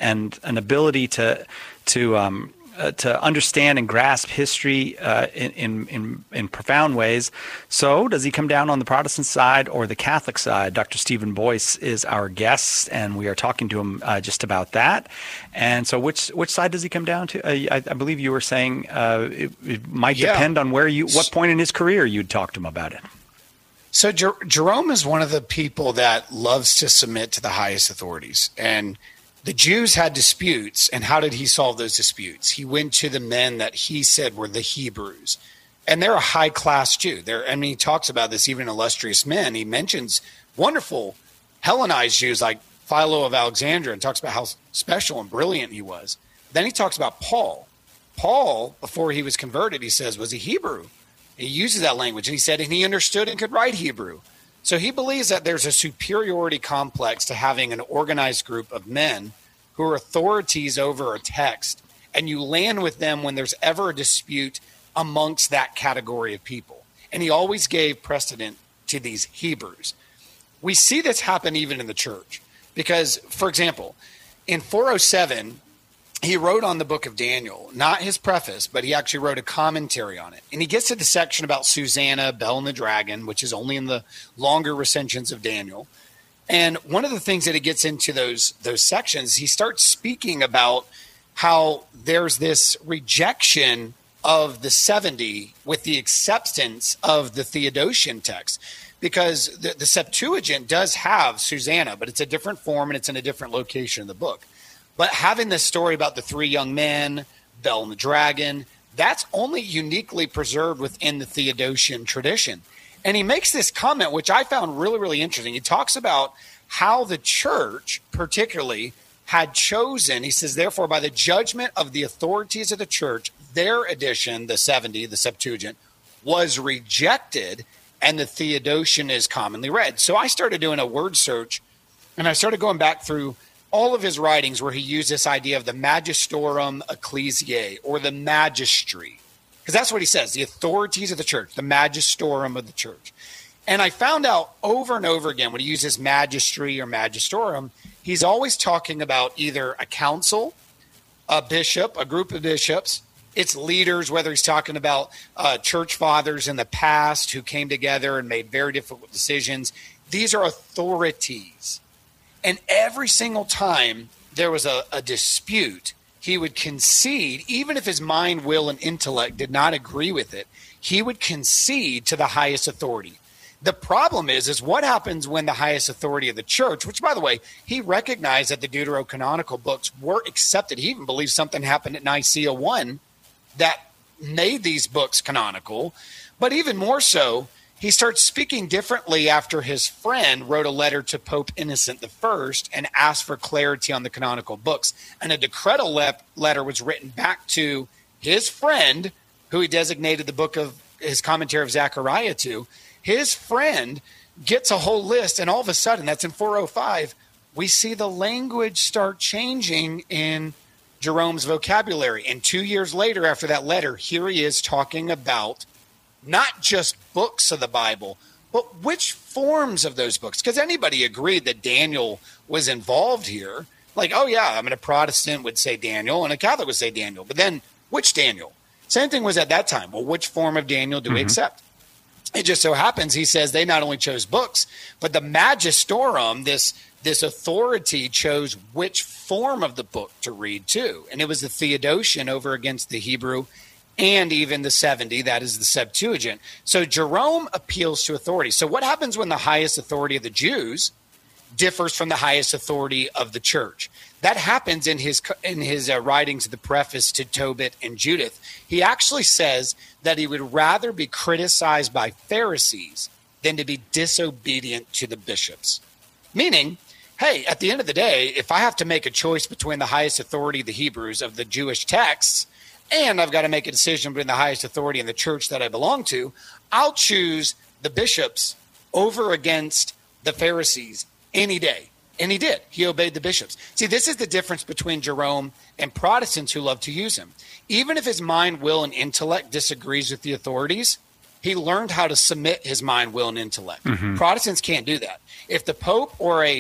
and an ability to understand and grasp history in profound ways. So does he come down on the Protestant side or the Catholic side? Dr. Stephen Boyce is our guest, and we are talking to him just about that. And so which side does he come down to? I believe you were saying it might depend on what point in his career you'd talk to him about it. So Jerome is one of the people that loves to submit to the highest authorities. And the Jews had disputes, and how did he solve those disputes? He went to the men that he said were the Hebrews, and they're a high-class Jew. He talks about this, even illustrious men. He mentions wonderful Hellenized Jews like Philo of Alexandria and talks about how special and brilliant he was. Then he talks about Paul. Paul, before he was converted, he says, was a Hebrew. He uses that language, and he said, and he understood and could write Hebrew. So he believes that there's a superiority complex to having an organized group of men who are authorities over a text, and you land with them when there's ever a dispute amongst that category of people. And he always gave precedent to these Hebrews. We see this happen even in the church because, for example, in 407, he wrote on the book of Daniel, not his preface, but he actually wrote a commentary on it. And he gets to the section about Susanna, Bel and the dragon, which is only in the longer recensions of Daniel. And one of the things that he gets into those sections, he starts speaking about how there's this rejection of the 70 with the acceptance of the Theodosian text. Because the Septuagint does have Susanna, but it's a different form and it's in a different location in the book. But having this story about the three young men, Bel and the dragon, that's only uniquely preserved within the Theodosian tradition. And he makes this comment, which I found really, really interesting. He talks about how the church particularly had chosen, he says, therefore, by the judgment of the authorities of the church, their edition, the 70, the Septuagint, was rejected, and the Theodosian is commonly read. So I started doing a word search, and I started going back through all of his writings where he used this idea of the magisterium ecclesiae, or the magistry, because that's what he says, the authorities of the church, the magisterium of the church. And I found out over and over again when he uses magistry or magisterium, he's always talking about either a council, a bishop, a group of bishops, its leaders, whether he's talking about church fathers in the past who came together and made very difficult decisions. These are authorities. And every single time there was a dispute, he would concede, even if his mind, will, and intellect did not agree with it, he would concede to the highest authority. The problem is what happens when the highest authority of the church, which, by the way, he recognized that the deuterocanonical books were accepted. He even believes something happened at Nicaea I that made these books canonical. But even more so, he starts speaking differently after his friend wrote a letter to Pope Innocent I and asked for clarity on the canonical books. And a decretal letter was written back to his friend, who he designated the book of his commentary of Zechariah to. His friend gets a whole list, and all of a sudden, that's in 405, we see the language start changing in Jerome's vocabulary. And 2 years later, after that letter, here he is talking about not just books of the Bible, but which forms of those books. Because anybody agreed that Daniel was involved here. Like, oh yeah, I mean, a Protestant would say Daniel and a Catholic would say Daniel. But then which Daniel? Same thing was at that time. Well, which form of Daniel do we accept? It just so happens, he says, they not only chose books, but the magisterium, this authority, chose which form of the book to read too. And it was the Theodosian over against the Hebrew and even the 70, that is the Septuagint. So Jerome appeals to authority. So what happens when the highest authority of the Jews differs from the highest authority of the church? That happens in his writings, the preface to Tobit and Judith. He actually says that he would rather be criticized by Pharisees than to be disobedient to the bishops. Meaning, hey, at the end of the day, if I have to make a choice between the highest authority, the Hebrews, of the Jewish texts, and I've got to make a decision between the highest authority and the church that I belong to, I'll choose the bishops over against the Pharisees any day. And he did. He obeyed the bishops. See, this is the difference between Jerome and Protestants who love to use him. Even if his mind, will, and intellect disagrees with the authorities, he learned how to submit his mind, will, and intellect. Protestants can't do that. If the Pope or a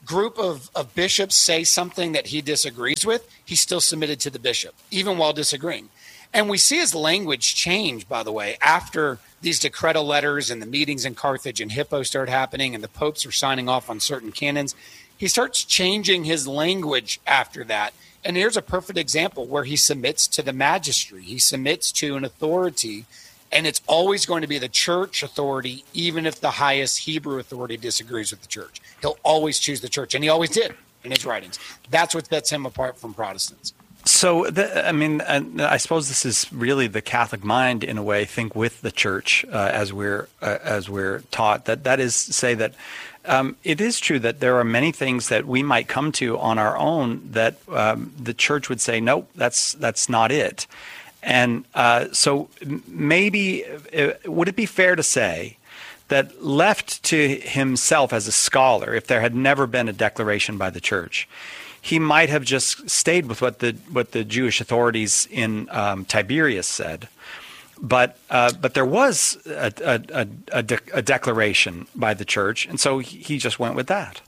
group of bishops say something that he disagrees with, he still submitted to the bishop, even while disagreeing. And we see his language change, by the way, after these decretal letters and the meetings in Carthage and Hippo start happening and the popes are signing off on certain canons. He starts changing his language after that. And here's a perfect example where he submits to the magistracy. He submits to an authority, and it's always going to be the church authority, even if the highest Hebrew authority disagrees with the church. He'll always choose the church, and he always did in his writings. That's what sets him apart from Protestants. So, I suppose this is really the Catholic mind, in a way, think with the church as we're taught. That is, say that it is true that there are many things that we might come to on our own that the church would say, nope, that's not it. And so maybe would it be fair to say that left to himself as a scholar, if there had never been a declaration by the church, he might have just stayed with what the Jewish authorities in Tiberias said, but there was a declaration by the church, and so he just went with that.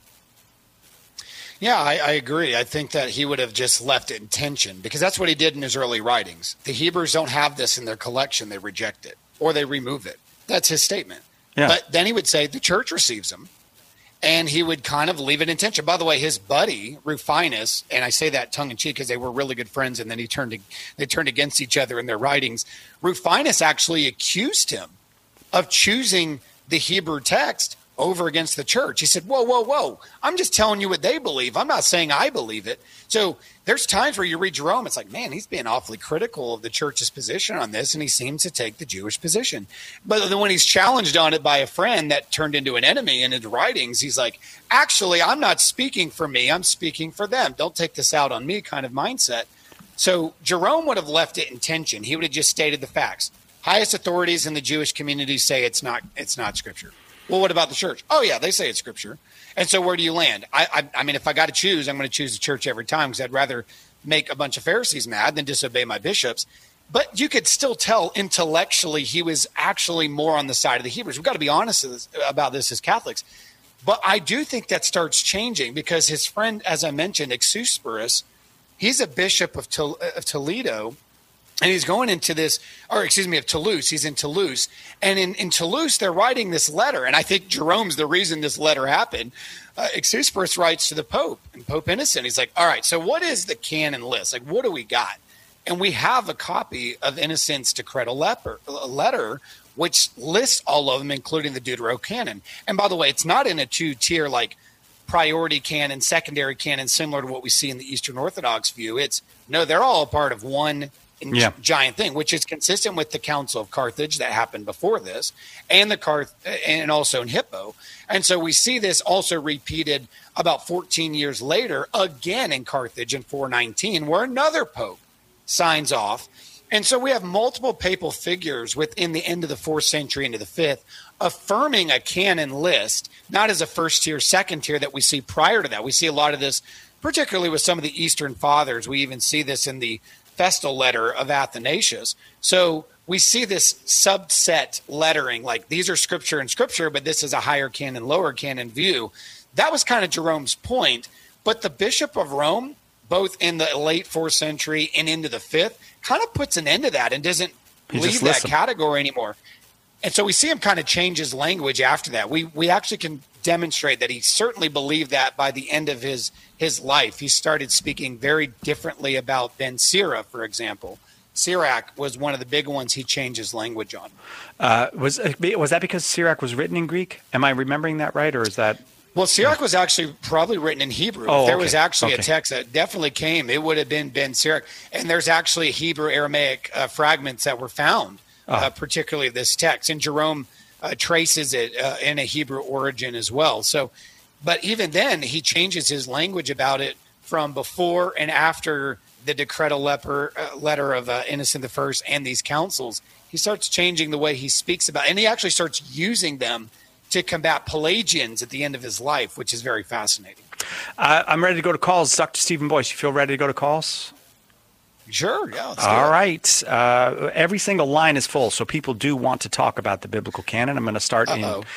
Yeah, I agree. I think that he would have just left it in tension, because that's what he did in his early writings. The Hebrews don't have this in their collection; they reject it or they remove it. That's his statement. Yeah. But then he would say the church receives them. And he would kind of leave it in tension. By the way, his buddy, Rufinus, and I say that tongue-in-cheek because they were really good friends, and then they turned against each other in their writings. Rufinus actually accused him of choosing the Hebrew text over against the church. He said, whoa, I'm just telling you what they believe. I'm not saying I believe it. So there's times where you read Jerome, it's like, man, he's being awfully critical of the church's position on this, and he seems to take the Jewish position. But then when he's challenged on it by a friend that turned into an enemy in his writings, he's like, actually, I'm not speaking for me, I'm speaking for them. Don't take this out on me kind of mindset. So Jerome would have left it in tension. He would have just stated the facts. Highest authorities in the Jewish community say it's not Scripture. Well, what about the church? Oh, yeah, they say it's Scripture. And so where do you land? I mean, if I got to choose, I'm going to choose the church every time, because I'd rather make a bunch of Pharisees mad than disobey my bishops. But you could still tell intellectually he was actually more on the side of the Hebrews. We've got to be honest about this as Catholics. But I do think that starts changing, because his friend, as I mentioned, Exusperius, he's a bishop of Toledo. And he's going into this, of Toulouse. He's in Toulouse. And in Toulouse, they're writing this letter. And I think Jerome's the reason this letter happened. Exusperius writes to the Pope, and Pope Innocent. He's like, all right, so what is the canon list? Like, what do we got? And we have a copy of Innocent's decretal letter, which lists all of them, including the Deuterocanon. And by the way, it's not in a two-tier, like, priority canon, secondary canon, similar to what we see in the Eastern Orthodox view. They're all a part of one giant thing, which is consistent with the Council of Carthage that happened before this, and and also in Hippo. And so we see this also repeated about 14 years later, again in Carthage in 419, where another pope signs off. And so we have multiple papal figures within the end of the 4th century into the 5th, affirming a canon list, not as a first tier, second tier that we see prior to that. We see a lot of this, particularly with some of the Eastern Fathers. We even see this in the Festal letter of Athanasius. So we see this subset lettering, like these are Scripture and Scripture, but this is a higher canon, lower canon view. That was kind of Jerome's point. But the Bishop of Rome, both in the late 4th century and into the 5th, kind of puts an end to that and doesn't leave that category anymore. And so we see him kind of change his language after that. We actually can demonstrate that he certainly believed that by the end of his life. He started speaking very differently about Ben Sira, for example. Sirach was one of the big ones he changed his language on. Was that because Sirach was written in Greek? Am I remembering that right, or is that... Well, Sirach was actually probably written in Hebrew. If there was actually a text that definitely came, it would have been Ben Sirach. And there's actually Hebrew Aramaic fragments that were found, particularly this text. And Jerome traces it in a Hebrew origin as well. So, but even then, he changes his language about it from before and after the decretal letter of Innocent I and these councils. He starts changing the way he speaks about it, and he actually starts using them to combat Pelagians at the end of his life, which is very fascinating. I'm ready to go to calls. Dr. Stephen Boyce, you feel ready to go to calls? Sure, yeah. All right. Every single line is full, so people do want to talk about the biblical canon. I'm going to start I'm going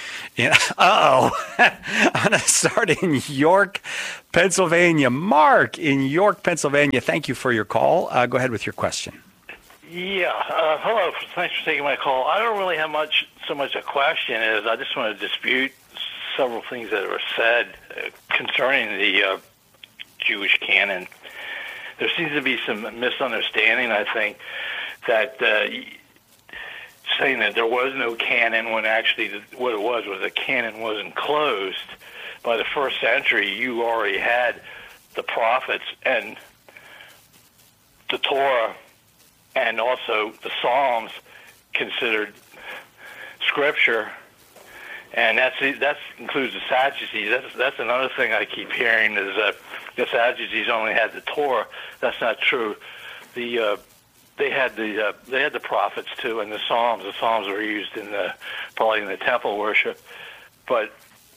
to start in York, Pennsylvania. Mark in York, Pennsylvania. Thank you for your call. Go ahead with your question. Yeah. Hello. Thanks for taking my call. I don't really have so much a question as I just want to dispute several things that were said concerning the Jewish canon. There seems to be some misunderstanding, I think, that saying that there was no canon when actually what it was the canon wasn't closed. By the first century, you already had the prophets and the Torah and also the Psalms considered scripture. And that includes the Sadducees. That's another thing I keep hearing is that the Sadducees only had the Torah. That's not true. They had the prophets too, and the Psalms. The Psalms were used probably in the temple worship. But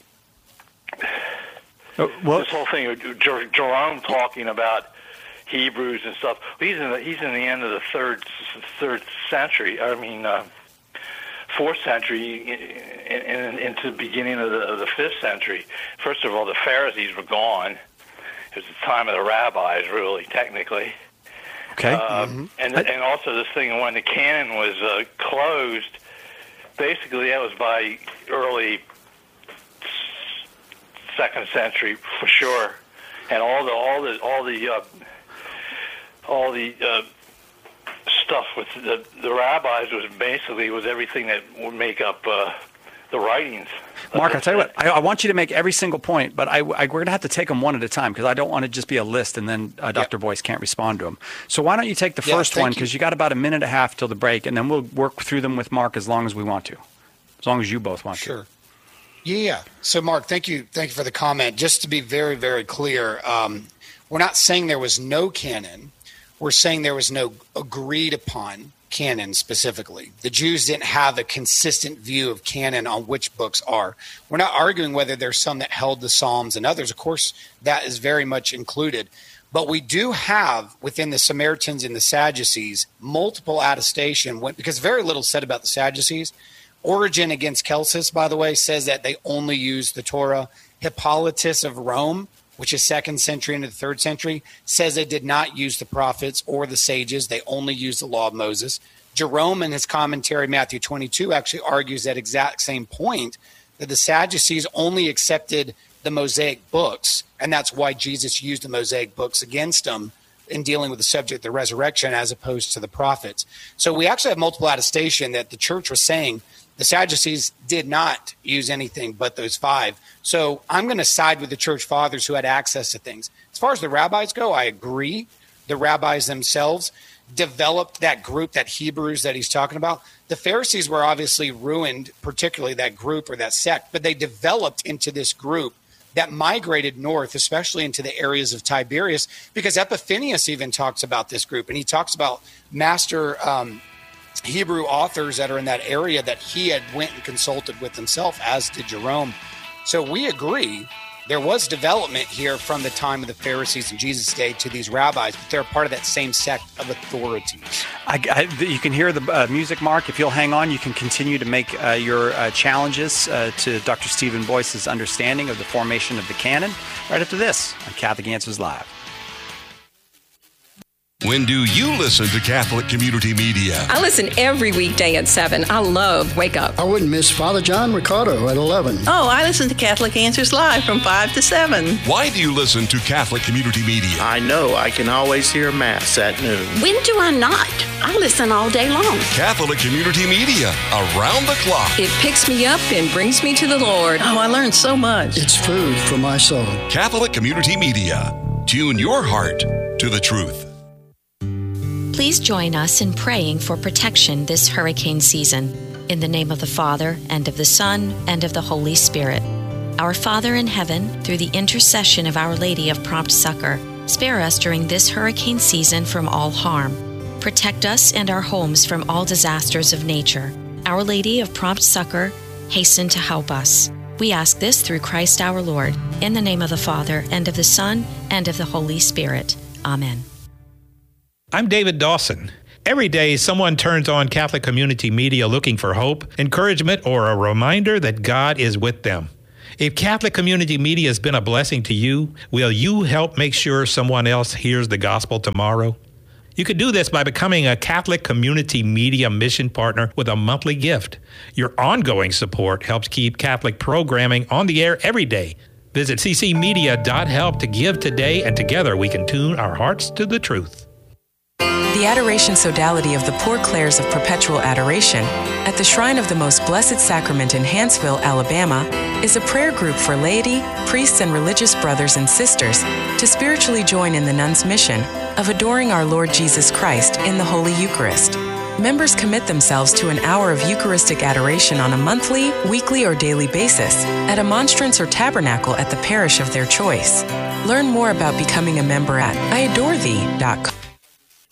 this whole thing with Jerome talking about Hebrews and stuff. He's in the end of the third century. I mean. 4th century into the beginning of the 5th century. First of all, the Pharisees were gone. It was the time of the rabbis, really, technically. Okay. And also this thing when the canon was closed, basically that was by early 2nd century for sure. And all the stuff with the rabbis was everything that would make up the writings. Mark, I'll tell you what, I want you to make every single point, but we're going to have to take them one at a time because I don't want to just be a list and then Dr. Boyce can't respond to them. So why don't you take the first one because you got about a minute and a half till the break, and then we'll work through them with Mark as long as we want to, as long as you both want to. Sure. Yeah. So, Mark, thank you for the comment. Just to be very, very clear, we're not saying there was no canon. We're saying there was no agreed upon canon specifically. The Jews didn't have a consistent view of canon on which books are. We're not arguing whether there's some that held the Psalms and others. Of course, that is very much included. But we do have within the Samaritans and the Sadducees multiple attestation because very little said about the Sadducees. Origen against Celsus, by the way, says that they only used the Torah. Hippolytus of Rome, which is 2nd century into the 3rd century, says they did not use the prophets or the sages. They only used the law of Moses. Jerome, in his commentary, Matthew 22, actually argues that exact same point, that the Sadducees only accepted the Mosaic books, and that's why Jesus used the Mosaic books against them in dealing with the subject of the resurrection as opposed to the prophets. So we actually have multiple attestation that the church was saying the Sadducees did not use anything but those 5. So I'm going to side with the church fathers who had access to things. As far as the rabbis go, I agree. The rabbis themselves developed that group, that Hebrews that he's talking about. The Pharisees were obviously ruined, particularly that group or that sect, but they developed into this group that migrated north, especially into the areas of Tiberias, because Epiphanius even talks about this group, and he talks about master Hebrew authors that are in that area that he had went and consulted with himself, as did Jerome. So we agree there was development here from the time of the Pharisees in Jesus' day to these rabbis, but they're part of that same sect of authorities. You can hear the music, Mark. If you'll hang on, you can continue to make your challenges to Dr. Stephen Boyce's understanding of the formation of the canon right after this on Catholic Answers Live. When do you listen to Catholic Community Media? I listen every weekday at 7. I love Wake Up. I wouldn't miss Father John Ricardo at 11. Oh, I listen to Catholic Answers Live from 5 to 7. Why do you listen to Catholic Community Media? I know I can always hear Mass at noon. When do I not? I listen all day long. Catholic Community Media, around the clock. It picks me up and brings me to the Lord. Oh, I learned so much. It's food for my soul. Catholic Community Media. Tune your heart to the truth. Please join us in praying for protection this hurricane season. In the name of the Father, and of the Son, and of the Holy Spirit. Our Father in heaven, through the intercession of Our Lady of Prompt Succor, spare us during this hurricane season from all harm. Protect us and our homes from all disasters of nature. Our Lady of Prompt Succor, hasten to help us. We ask this through Christ our Lord, in the name of the Father, and of the Son, and of the Holy Spirit. Amen. I'm David Dawson. Every day, someone turns on Catholic Community Media looking for hope, encouragement, or a reminder that God is with them. If Catholic Community Media has been a blessing to you, will you help make sure someone else hears the gospel tomorrow? You could do this by becoming a Catholic Community Media mission partner with a monthly gift. Your ongoing support helps keep Catholic programming on the air every day. Visit ccmedia.help to give today, and together we can tune our hearts to the truth. The Adoration Sodality of the Poor Clares of Perpetual Adoration at the Shrine of the Most Blessed Sacrament in Hanceville, Alabama, is a prayer group for laity, priests, and religious brothers and sisters to spiritually join in the nuns' mission of adoring our Lord Jesus Christ in the Holy Eucharist. Members commit themselves to an hour of Eucharistic adoration on a monthly, weekly, or daily basis at a monstrance or tabernacle at the parish of their choice. Learn more about becoming a member at iadorethee.com.